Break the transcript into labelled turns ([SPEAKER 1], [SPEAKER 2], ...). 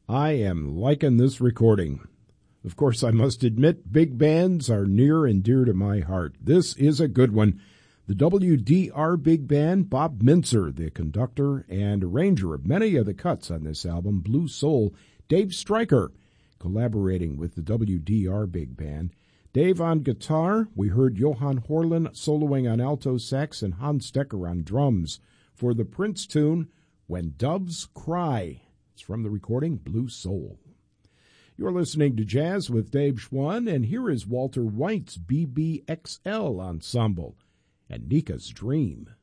[SPEAKER 1] I am liking this recording. Of course, I must admit, big bands are near and dear to my heart. This is a good one. The WDR Big Band, Bob Mintzer, the conductor and arranger of many of the cuts on this album, Blue Soul, Dave Stryker, collaborating with the WDR Big Band. Dave on guitar, we heard Johan Horlin soloing on alto sax and Hans Stecker on drums for the Prince tune, When Doves Cry. It's from the recording Blue Soul. You're listening to Jazz with Dave Schwann, and here is Walter White's BBXL Ensemble and Nika's Dream.